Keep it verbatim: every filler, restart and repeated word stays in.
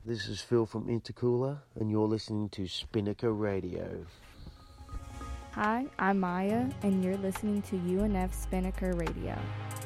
This is Phil from Intercooler, and you're listening to Spinnaker Radio. Hi, I'm Maya, and you're listening to U N F Spinnaker Radio.